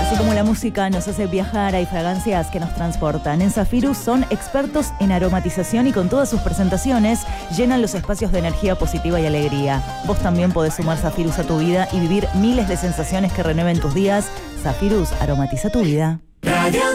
Así como la música nos hace viajar, hay fragancias que nos transportan. En Zafirus son expertos en aromatización y con todas sus presentaciones llenan los espacios de energía positiva y alegría. Vos también podés sumar Zafirus a tu vida y vivir miles de sensaciones que renueven tus días. Zafirus aromatiza tu vida. Radio